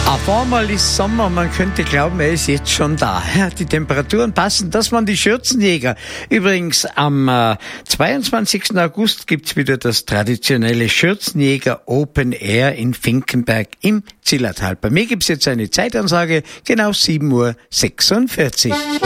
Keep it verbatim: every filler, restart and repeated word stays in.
Auf einmal ist Sommer, man könnte glauben, er ist jetzt schon da. Ja, die Temperaturen passen, das waren die Schürzenjäger. Übrigens, am äh, zweiundzwanzigsten August gibt's wieder das traditionelle Schürzenjäger Open Air in Finkenberg im Zillertal. Bei mir gibt's jetzt eine Zeitansage, genau sieben Uhr sechsundvierzig.